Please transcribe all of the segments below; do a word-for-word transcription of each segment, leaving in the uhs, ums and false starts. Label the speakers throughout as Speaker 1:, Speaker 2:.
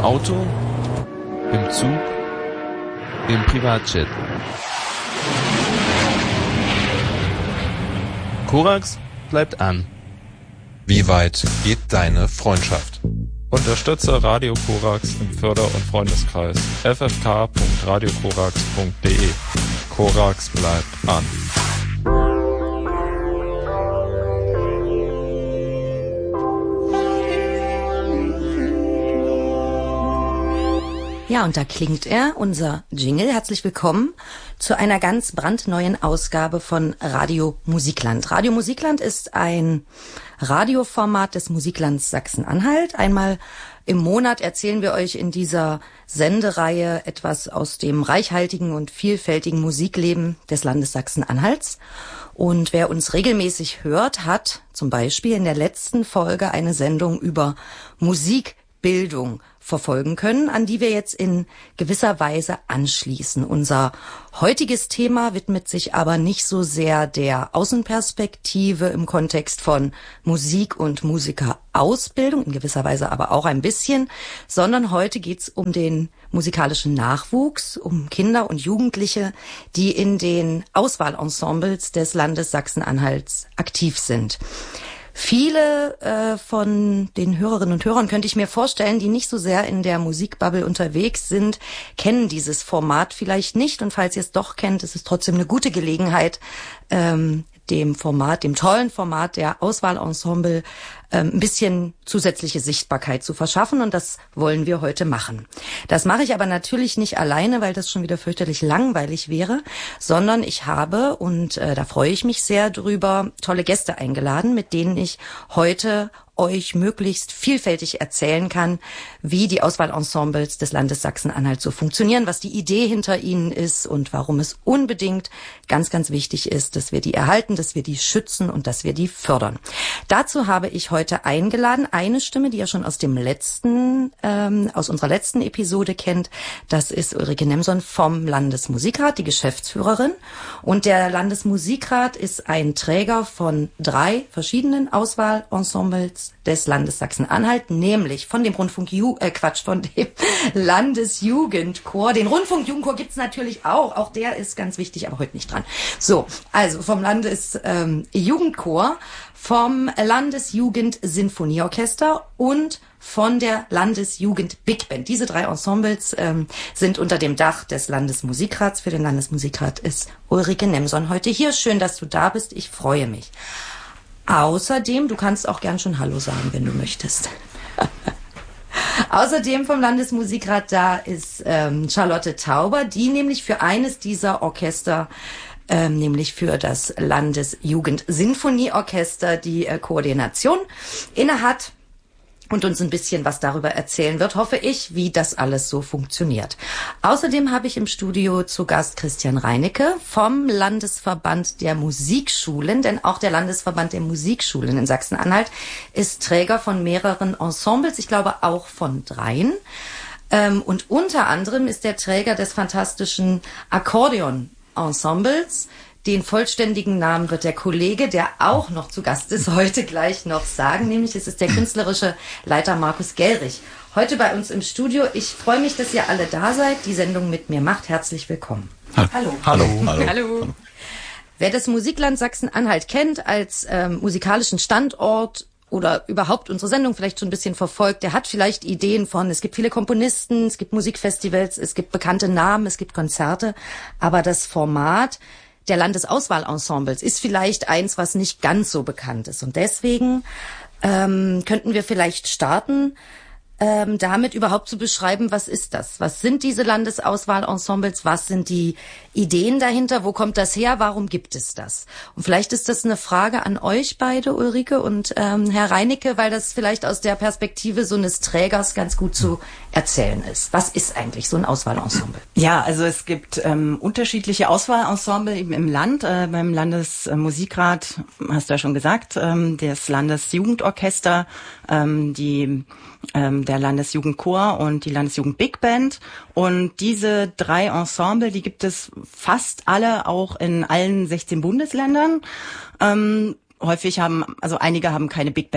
Speaker 1: Auto, im Zug, im Privatjet. Korax bleibt an.
Speaker 2: Wie weit geht deine Freundschaft?
Speaker 3: Unterstütze Radio Korax im Förder- und Freundeskreis f f k punkt radio korax punkt d e. Korax bleibt an.
Speaker 4: Ja, und da klingt er, unser Jingle. Herzlich willkommen zu einer ganz brandneuen Ausgabe von Radio Musikland. Radio Musikland ist ein Radioformat des Musiklands Sachsen-Anhalt. Einmal im Monat erzählen wir euch in dieser Sendereihe etwas aus dem reichhaltigen und vielfältigen Musikleben des Landes Sachsen-Anhalts. Und wer uns regelmäßig hört, hat zum Beispiel in der letzten Folge eine Sendung über Musikbildung verfolgen können, an die wir jetzt in gewisser Weise anschließen. Unser heutiges Thema widmet sich aber nicht so sehr der Außenperspektive im Kontext von Musik und Musikerausbildung, in gewisser Weise aber auch ein bisschen, sondern heute geht's um den musikalischen Nachwuchs, um Kinder und Jugendliche, die in den Auswahlensembles des Landes Sachsen-Anhalts aktiv sind. Viele äh, von den Hörerinnen und Hörern, könnte ich mir vorstellen, die nicht so sehr in der Musikbubble unterwegs sind, kennen dieses Format vielleicht nicht. Und falls ihr es doch kennt, ist es trotzdem eine gute Gelegenheit, ähm, dem Format, dem tollen Format der Auswahlensemble ähm, ein bisschen zusätzliche Sichtbarkeit zu verschaffen. Und das wollen wir heute machen. Das mache ich aber natürlich nicht alleine, weil das schon wieder fürchterlich langweilig wäre, sondern ich habe, und äh, da freue ich mich sehr drüber, tolle Gäste eingeladen, mit denen ich heute euch möglichst vielfältig erzählen kann, wie die Auswahlensembles des Landes Sachsen-Anhalt so funktionieren, was die Idee hinter ihnen ist und warum es unbedingt ganz, ganz wichtig ist, dass wir die erhalten, dass wir die schützen und dass wir die fördern. Dazu habe ich heute eingeladen eine Stimme, die ihr schon aus dem letzten, ähm, aus unserer letzten Episode kennt. Das ist Ulrike Nemson vom Landesmusikrat, die Geschäftsführerin. Und der Landesmusikrat ist ein Träger von drei verschiedenen Auswahlensembles des Landes Sachsen-Anhalt, nämlich von dem Rundfunk Ju äh, Quatsch, von dem Landesjugendchor. Den Rundfunkjugendchor gibt's natürlich auch, auch der ist ganz wichtig, aber heute nicht dran. So, also vom Landesjugendchor, ähm, vom Landesjugendsinfonieorchester und von der Landesjugend Big Band. Diese drei Ensembles ähm, sind unter dem Dach des Landesmusikrats. Für den Landesmusikrat ist Ulrike Nemson heute hier. Schön, dass du da bist. Ich freue mich. Außerdem, du kannst auch gern schon Hallo sagen, wenn du möchtest. Außerdem vom Landesmusikrat da ist ähm, Charlotte Tauber, die nämlich für eines dieser Orchester, ähm, nämlich für das Landesjugendsinfonieorchester, die äh, Koordination innehat und uns ein bisschen was darüber erzählen wird, hoffe ich, wie das alles so funktioniert. Außerdem habe ich im Studio zu Gast Christian Reinecke vom Landesverband der Musikschulen, denn auch der Landesverband der Musikschulen in Sachsen-Anhalt ist Träger von mehreren Ensembles, ich glaube auch von dreien. Ähm, und unter anderem ist der Träger des fantastischen Akkordeon-Ensembles. Den vollständigen Namen wird der Kollege, der auch noch zu Gast ist, heute gleich noch sagen. Nämlich es ist der künstlerische Leiter Markus Gellrich. Heute bei uns im Studio. Ich freue mich, dass ihr alle da seid, die Sendung mit mir macht. Herzlich willkommen.
Speaker 2: Hallo.
Speaker 4: Hallo.
Speaker 2: Hallo. Hallo.
Speaker 4: Hallo. Wer das Musikland Sachsen-Anhalt kennt als ähm, musikalischen Standort oder überhaupt unsere Sendung vielleicht schon ein bisschen verfolgt, der hat vielleicht Ideen von, es gibt viele Komponisten, es gibt Musikfestivals, es gibt bekannte Namen, es gibt Konzerte, aber das Format der Landesauswahlensembles ist vielleicht eins, was nicht ganz so bekannt ist. Und deswegen ähm, könnten wir vielleicht starten, ähm, damit überhaupt zu beschreiben, was ist das? Was sind diese Landesauswahlensembles? Was sind die Ideen dahinter? Wo kommt das her? Warum gibt es das? Und vielleicht ist das eine Frage an euch beide, Ulrike und ähm, Herr Reinecke, weil das vielleicht aus der Perspektive so eines Trägers ganz gut zu erzählen ist. Was ist eigentlich so ein Auswahlensemble?
Speaker 5: Ja, also es gibt ähm, unterschiedliche Auswahlensemble im, im Land. Äh, beim Landesmusikrat, hast du ja schon gesagt, ähm, das Landesjugendorchester, ähm, die ähm, der Landesjugendchor und die Landesjugend Big Band. Und diese drei Ensemble, die gibt es fast alle auch in allen sechzehn Bundesländern. Ähm, häufig haben, also einige haben keine Big Band.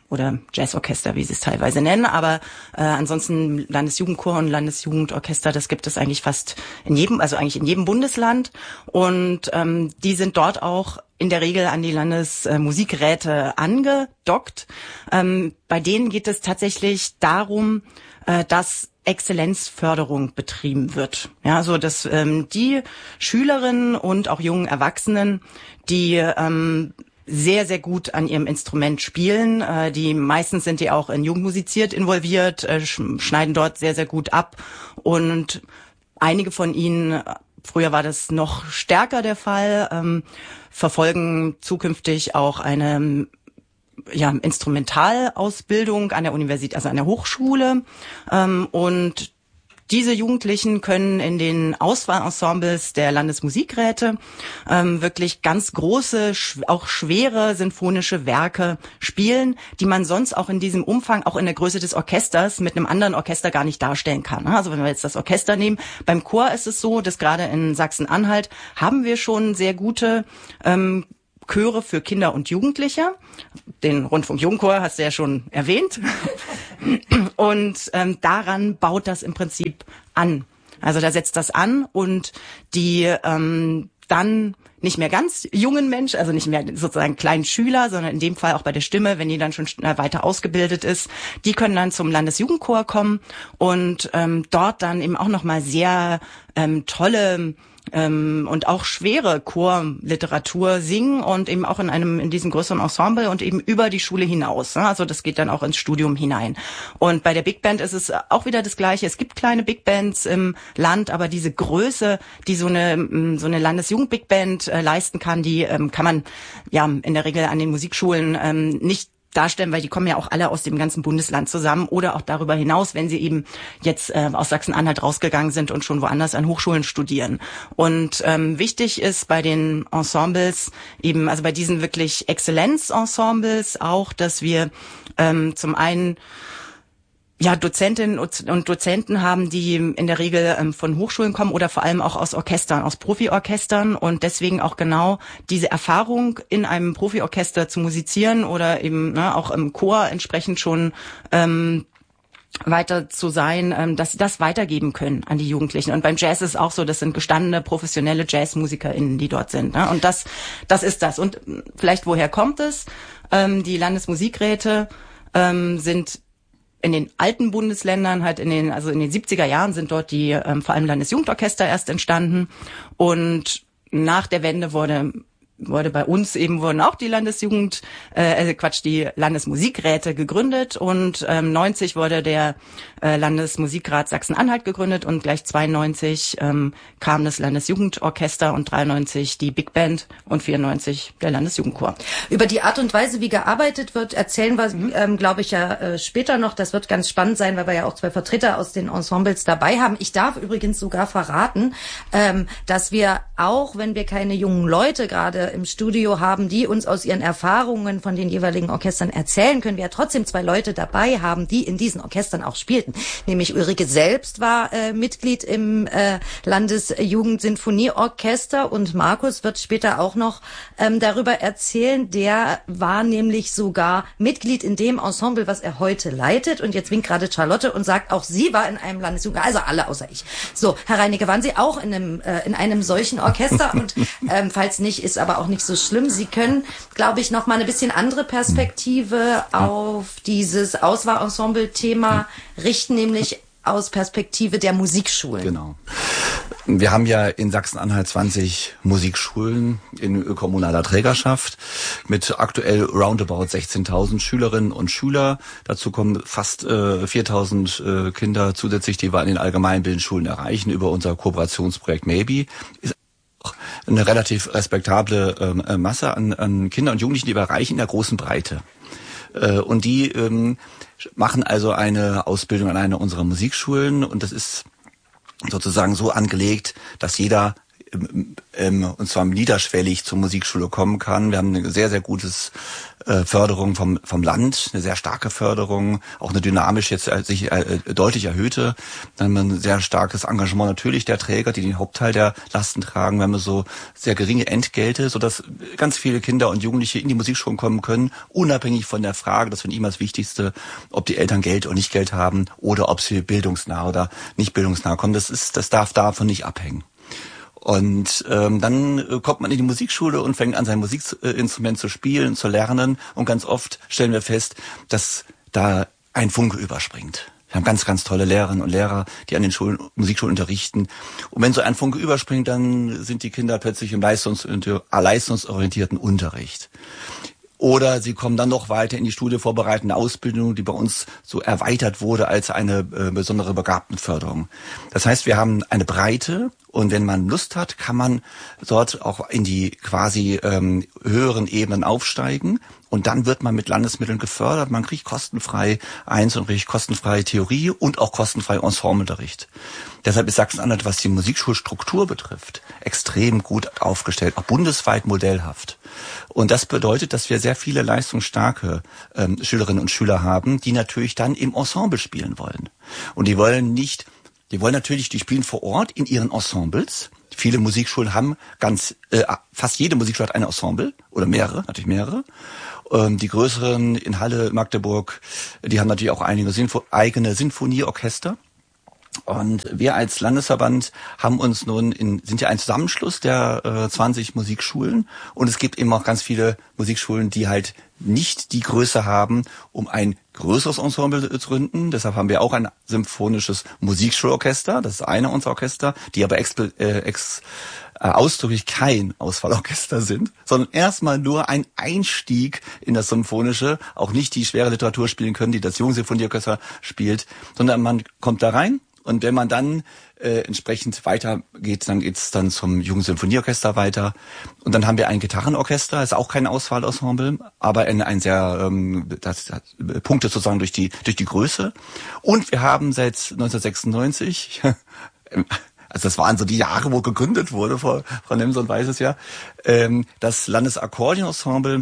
Speaker 5: oder Jazzorchester, wie sie es teilweise nennen, aber äh, ansonsten Landesjugendchor und Landesjugendorchester, das gibt es eigentlich fast in jedem, also eigentlich in jedem Bundesland, und ähm, die sind dort auch in der Regel an die Landesmusikräte angedockt. Ähm, bei denen geht es tatsächlich darum, äh, dass Exzellenzförderung betrieben wird. Ja, so dass ähm, die Schülerinnen und auch jungen Erwachsenen, die ähm, sehr, sehr gut an ihrem Instrument spielen. Äh, die meistens sind die auch in Jugendmusiziert involviert, äh, sch- schneiden dort sehr, sehr gut ab. Und einige von ihnen, früher war das noch stärker der Fall, ähm, verfolgen zukünftig auch eine ja, Instrumentalausbildung an der Universität, also an der Hochschule. Ähm, und diese Jugendlichen können in den Auswahlensembles der Landesmusikräte ähm, wirklich ganz große, sch- auch schwere sinfonische Werke spielen, die man sonst auch in diesem Umfang, auch in der Größe des Orchesters, mit einem anderen Orchester gar nicht darstellen kann. Also wenn wir jetzt das Orchester nehmen, beim Chor ist es so, dass gerade in Sachsen-Anhalt haben wir schon sehr gute ähm, Chöre für Kinder und Jugendliche. Den Rundfunk-Jugendchor hast du ja schon erwähnt. Und ähm, daran baut das im Prinzip an. Also da setzt das an und die ähm, dann nicht mehr ganz jungen Menschen, also nicht mehr sozusagen kleinen Schüler, sondern in dem Fall auch bei der Stimme, wenn die dann schon weiter ausgebildet ist, die können dann zum Landesjugendchor kommen und ähm, dort dann eben auch nochmal sehr ähm, tolle Ähm, und auch schwere Chorliteratur singen und eben auch in einem in diesem größeren Ensemble und eben über die Schule hinaus. Ne? Also das geht dann auch ins Studium hinein. Und bei der Big Band ist es auch wieder das Gleiche. Es gibt kleine Big Bands im Land, aber diese Größe, die so eine so eine Landesjugend-Big Band äh, leisten kann, die ähm, kann man ja in der Regel an den Musikschulen ähm, nicht darstellen, weil die kommen ja auch alle aus dem ganzen Bundesland zusammen oder auch darüber hinaus, wenn sie eben jetzt äh, aus Sachsen-Anhalt rausgegangen sind und schon woanders an Hochschulen studieren. Und ähm, wichtig ist bei den Ensembles eben, also bei diesen wirklich Exzellenzensembles auch, dass wir ähm, zum einen ja Dozentinnen und Dozenten haben, die in der Regel ähm, von Hochschulen kommen oder vor allem auch aus Orchestern, aus Profiorchestern und deswegen auch genau diese Erfahrung in einem Profiorchester zu musizieren oder eben ne, auch im Chor entsprechend schon ähm, weiter zu sein, ähm, dass sie das weitergeben können an die Jugendlichen. Und beim Jazz ist es auch so, das sind gestandene, professionelle JazzmusikerInnen, die dort sind. Ne? Und das, das ist das. Und vielleicht woher kommt es? Ähm, die Landesmusikräte ähm, sind in den alten Bundesländern, halt in den, also in den siebziger Jahren sind dort die ähm, vor allem Landesjugendorchester erst entstanden und nach der Wende wurde wurde bei uns eben wurden auch die Landesjugend, äh, Quatsch, die Landesmusikräte gegründet und ähm, neunzig wurde der äh, Landesmusikrat Sachsen-Anhalt gegründet und gleich zweiundneunzig ähm, kam das Landesjugendorchester und dreiundneunzig die Big Band und vierundneunzig der Landesjugendchor.
Speaker 4: Über die Art und Weise, wie gearbeitet wird, erzählen wir, mhm. ähm, glaube ich, ja äh, später noch. Das wird ganz spannend sein, weil wir ja auch zwei Vertreter aus den Ensembles dabei haben. Ich darf übrigens sogar verraten, ähm, dass wir auch, wenn wir keine jungen Leute gerade im Studio haben, die uns aus ihren Erfahrungen von den jeweiligen Orchestern erzählen können, wir ja trotzdem zwei Leute dabei haben, die in diesen Orchestern auch spielten. Nämlich Ulrike selbst war äh, Mitglied im äh, Landesjugendsinfonieorchester und Markus wird später auch noch ähm, darüber erzählen. Der war nämlich sogar Mitglied in dem Ensemble, was er heute leitet. Und jetzt winkt gerade Charlotte und sagt, auch sie war in einem Landesjugend, also alle außer ich. So, Herr Reinecke, waren Sie auch in einem äh, in einem solchen Orchester? Und ähm, falls nicht, ist aber auch nicht so schlimm. Sie können, glaube ich, noch mal eine bisschen andere Perspektive auf dieses Auswahlensemble-Thema richten, nämlich aus Perspektive der Musikschulen.
Speaker 6: Genau. Wir haben ja in Sachsen-Anhalt zwanzig Musikschulen in kommunaler Trägerschaft mit aktuell roundabout sechzehntausend Schülerinnen und Schüler. Dazu kommen fast äh, viertausend äh, Kinder zusätzlich, die wir an den allgemeinbildenden Schulen erreichen über unser Kooperationsprojekt Maybe. Ist eine relativ respektable äh, Masse an, an Kindern und Jugendlichen, die wir erreichen in der großen Breite. Äh, und die ähm, machen also eine Ausbildung an einer unserer Musikschulen und das ist sozusagen so angelegt, dass jeder ähm, und zwar niederschwellig zur Musikschule kommen kann. Wir haben eine sehr, sehr gutes äh, Förderung vom vom Land, eine sehr starke Förderung, auch eine dynamisch jetzt äh, sich äh, deutlich erhöhte. Dann haben wir ein sehr starkes Engagement natürlich der Träger, die den Hauptteil der Lasten tragen. Wir haben so sehr geringe Entgelte, sodass ganz viele Kinder und Jugendliche in die Musikschulen kommen können, unabhängig von der Frage, das finde ich immer das Wichtigste, ob die Eltern Geld oder nicht Geld haben oder ob sie bildungsnah oder nicht bildungsnah kommen. Das ist, das darf davon nicht abhängen. Und ähm, dann äh, kommt man in die Musikschule und fängt an, sein Musikinstrument äh, zu spielen, zu lernen. Und ganz oft stellen wir fest, dass da ein Funke überspringt. Wir haben ganz, ganz tolle Lehrerinnen und Lehrer, die an den Schulen, Musikschulen unterrichten. Und wenn so ein Funke überspringt, dann sind die Kinder plötzlich im leistungs- leistungsorientierten Unterricht. Oder sie kommen dann noch weiter in die studievorbereitende Ausbildung, die bei uns so erweitert wurde als eine äh, besondere Begabtenförderung. Das heißt, wir haben eine Breite und wenn man Lust hat, kann man dort auch in die quasi ähm, höheren Ebenen aufsteigen und dann wird man mit Landesmitteln gefördert. Man kriegt kostenfrei Einzelunterricht, kostenfreie Theorie und auch kostenfrei Ensembleunterricht. Deshalb ist Sachsen-Anhalt, was die Musikschulstruktur betrifft, extrem gut aufgestellt, auch bundesweit modellhaft. Und das bedeutet, dass wir sehr viele leistungsstarke ähm, Schülerinnen und Schüler haben, die natürlich dann im Ensemble spielen wollen. Und die wollen nicht, die wollen natürlich, die spielen vor Ort in ihren Ensembles. Viele Musikschulen haben ganz, äh, fast jede Musikschule hat ein Ensemble oder mehrere, natürlich mehrere. Ähm, die größeren in Halle, Magdeburg, die haben natürlich auch einige Sinfo- eigene Sinfonieorchester. Und wir als Landesverband haben uns nun in, sind ja ein Zusammenschluss der äh, zwanzig Musikschulen und es gibt eben auch ganz viele Musikschulen, die halt nicht die Größe haben, um ein größeres Ensemble zu gründen. Deshalb haben wir auch ein symphonisches Musikschulorchester, das ist eine unserer Orchester, die aber ex, äh, ex, äh, ausdrücklich kein Auswahlorchester sind, sondern erstmal nur ein Einstieg in das Symphonische, auch nicht die schwere Literatur spielen können, die das Jungsinfonieorchester spielt, sondern man kommt da rein. Und wenn man dann äh, entsprechend weitergeht, dann geht's dann zum Jugendsinfonieorchester weiter. Und dann haben wir ein Gitarrenorchester, ist auch kein Auswahlensemble, aber ein, ein sehr ähm, das, das punktet sozusagen durch die durch die Größe. Und wir haben seit neunzehnhundertsechsundneunzig, also das waren so die Jahre, wo gegründet wurde, Frau, Frau Nemson weiß es ja, ähm, das Landesakkordeonensemble,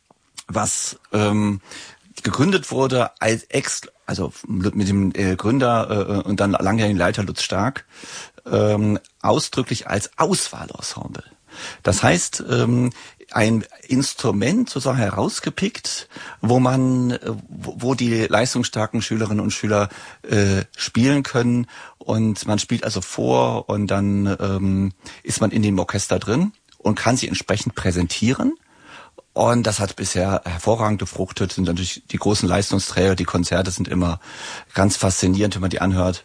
Speaker 6: was ähm, gegründet wurde als ex also mit dem äh, Gründer äh, und dann langjährigen Leiter Lutz Stark, ähm, ausdrücklich als Auswahlensemble. Das heißt, ähm, ein Instrument sozusagen herausgepickt, wo man, wo, wo die leistungsstarken Schülerinnen und Schüler äh, spielen können und man spielt also vor und dann ähm, ist man in dem Orchester drin und kann sich entsprechend präsentieren. Und das hat bisher hervorragend gefruchtet, sind natürlich die großen Leistungsträger, die Konzerte sind immer ganz faszinierend, wenn man die anhört.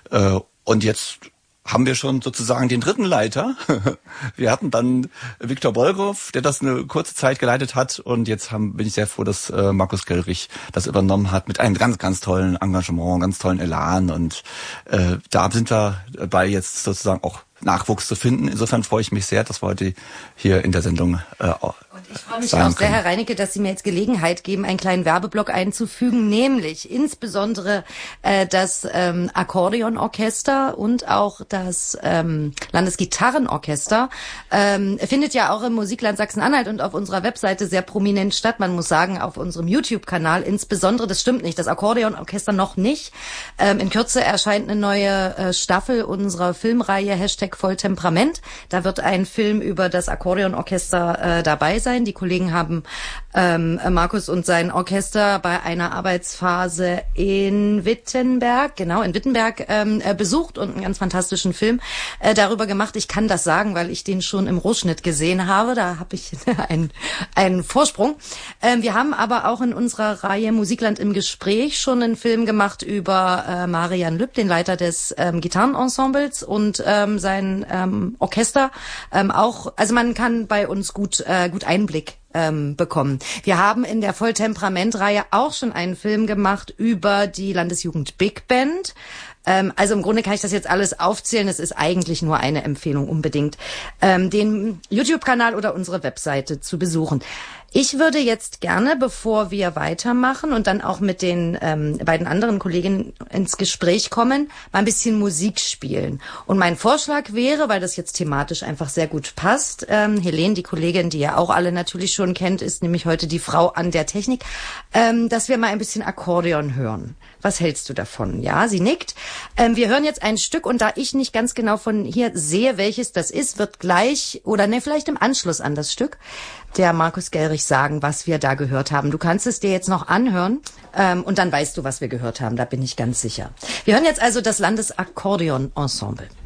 Speaker 6: Und jetzt haben wir schon sozusagen den dritten Leiter. Wir hatten dann Viktor Bolgrow, der das eine kurze Zeit geleitet hat und jetzt haben, bin ich sehr froh, dass äh, Markus Gellrich das übernommen hat mit einem ganz, ganz tollen Engagement, ganz tollen Elan und äh, da sind wir dabei jetzt sozusagen auch Nachwuchs zu finden. Insofern freue ich mich sehr, dass wir heute hier in der Sendung äh, auch
Speaker 4: ich freue mich auch sehr, Herr Reinecke, dass Sie mir jetzt Gelegenheit geben, einen kleinen Werbeblock einzufügen, nämlich insbesondere äh, das ähm, Akkordeonorchester und auch das ähm, Landesgitarrenorchester ähm, findet ja auch im Musikland Sachsen-Anhalt und auf unserer Webseite sehr prominent statt. Man muss sagen, auf unserem YouTube-Kanal insbesondere, das stimmt nicht, das Akkordeonorchester noch nicht. Ähm, in Kürze erscheint eine neue äh, Staffel unserer Filmreihe Hashtag Volltemperament. Da wird ein Film über das Akkordeonorchester äh, dabei sein. Die Kollegen haben ähm, Markus und sein Orchester bei einer Arbeitsphase in Wittenberg, genau, in Wittenberg ähm, äh, besucht und einen ganz fantastischen Film äh, darüber gemacht. Ich kann das sagen, weil ich den schon im Rohschnitt gesehen habe. Da habe ich einen, einen Vorsprung. Ähm, wir haben aber auch in unserer Reihe Musikland im Gespräch schon einen Film gemacht über äh, Marian Lüpp, den Leiter des ähm, Gitarrenensembles und ähm, sein ähm, Orchester. Ähm, auch, also man kann bei uns gut äh, gut Einblick ähm, bekommen. Wir haben in der Volltemperament-Reihe auch schon einen Film gemacht über die Landesjugend Big Band. Ähm, also im Grunde kann ich das jetzt alles aufzählen. Es ist eigentlich nur eine Empfehlung, unbedingt ähm, den YouTube-Kanal oder unsere Webseite zu besuchen. Ich würde jetzt gerne, bevor wir weitermachen und dann auch mit den ähm, beiden anderen Kolleginnen ins Gespräch kommen, mal ein bisschen Musik spielen. Und mein Vorschlag wäre, weil das jetzt thematisch einfach sehr gut passt, ähm, Helene, die Kollegin, die ihr auch alle natürlich schon kennt, ist nämlich heute die Frau an der Technik, ähm, dass wir mal ein bisschen Akkordeon hören. Was hältst du davon? Ja, sie nickt. Ähm, wir hören jetzt ein Stück und da ich nicht ganz genau von hier sehe, welches das ist, wird gleich oder ne, vielleicht im Anschluss an das Stück der Markus Gellrich sagen, was wir da gehört haben. Du kannst es dir jetzt noch anhören ähm, und dann weißt du, was wir gehört haben. Da bin ich ganz sicher. Wir hören jetzt also das Landesakkordeon-Ensemble.